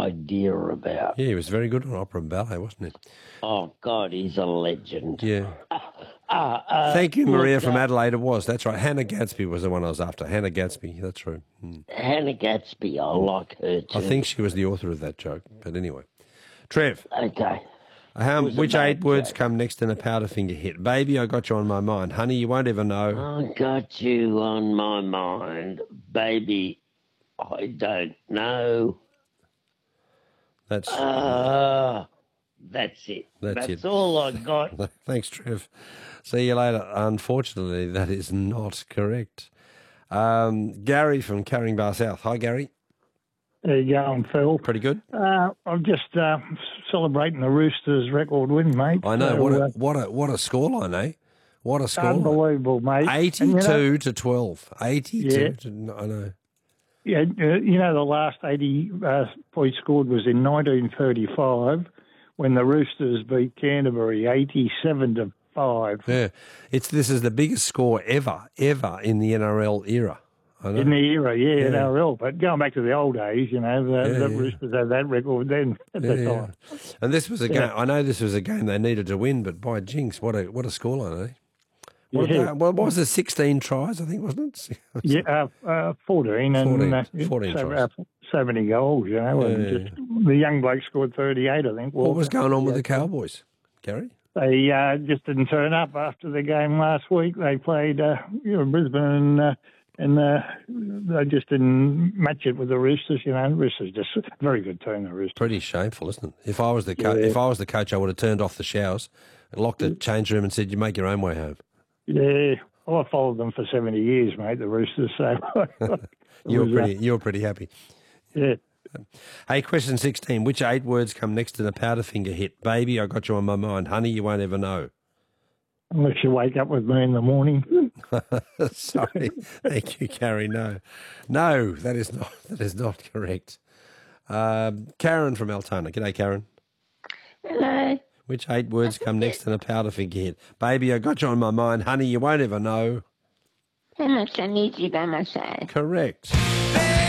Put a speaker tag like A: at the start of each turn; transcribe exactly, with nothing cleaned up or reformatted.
A: idea about.
B: Yeah, he was very good on opera and ballet, wasn't he?
A: Oh, God, he's a legend.
B: Yeah.
A: Uh, uh, uh,
B: Thank you, Maria
A: look,
B: from
A: uh,
B: Adelaide. It was. That's right. Hannah Gadsby was the one I was after. Hannah Gadsby. That's true. Hmm.
A: Hannah Gatsby, I like her too.
B: I think she was the author of that joke. But anyway. Trev,
A: Okay.
B: how,
A: was a
B: which
A: bad
B: eight words
A: joke.
B: come next in a Powderfinger hit? Baby, I got you on my mind. Honey, you won't ever know.
A: I got you on my mind, baby. I don't know.
B: That's
A: Uh, that's it.
B: That's
A: That's
B: it.
A: all I got.
B: Thanks, Trev. See you later. Unfortunately, that is not correct. Um, Gary from Carringbar South. Hi, Gary.
C: There you go, Phil.
B: Pretty good.
C: Uh, I'm just uh, celebrating the Roosters' record win, mate.
B: I know.
C: So,
B: what a
C: uh,
B: what a what a scoreline, eh? What a scoreline.
C: unbelievable, mate.
B: Eighty-two
C: And, you know,
B: to twelve. Eighty-two.
C: Yeah.
B: To, I know.
C: yeah, uh, you know, the last eighty uh, points scored was in nineteen thirty-five when the Roosters beat Canterbury eighty-seven to five.
B: Yeah, it's this is the biggest score ever, ever in the N R L era. I know.
C: In the era, yeah,
B: Yeah.
C: N R L. But going back to the old days, you know, the,
B: Yeah,
C: the
B: yeah.
C: Roosters had that record then at
B: Yeah,
C: the
B: yeah.
C: time.
B: And this was a
C: Yeah.
B: game. I know this was a game they needed to win, but by jinx, what a what a scoreline, eh? What,
C: Yeah.
B: about, what was it? Sixteen tries, I think, wasn't it?
C: Yeah, uh, uh, fourteen and
B: fourteen,
C: uh,
B: fourteen
C: so,
B: tries.
C: uh, seventy goals, you know, and
B: Yeah,
C: just the young bloke scored thirty-eight, I think.
B: What was
C: Walker.
B: going on with the Cowboys, Gary?
C: They uh, just didn't turn up after the game last week. They played uh, you know, Brisbane and uh, and uh, they just didn't match it with the Roosters. You know, Roosters just a very good team. The Roosters.
B: Pretty shameful, isn't it? If I was the co-
C: Yeah.
B: if I was the coach, I would have turned off the showers, locked the change room, and said, "You make your own way home."
C: Yeah, well, I followed them for seventy years, mate. The Roosters. So
B: You were
C: was, uh,
B: pretty you were pretty happy.
C: yeah.
B: Hey, question sixteen. Which eight words come next in a Powderfinger hit? Baby, I got you on my mind. Honey, you won't ever know.
C: Unless you wake up with me in the morning.
B: Sorry. Thank you, Gary. No. No, that is not that is not correct. Um, Karen from Altona. G'day, Karen.
D: Hello.
B: Which eight words come next in a Powderfinger hit? Baby, I got you on my mind. Honey, you won't ever know.
D: How much I need you by my side.
B: Correct.